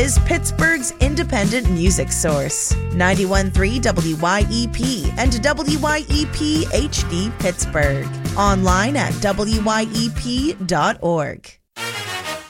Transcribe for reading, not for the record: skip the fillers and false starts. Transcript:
is Pittsburgh's independent music source. 91.3 WYEP and WYEP HD Pittsburgh. Online at WYEP.org.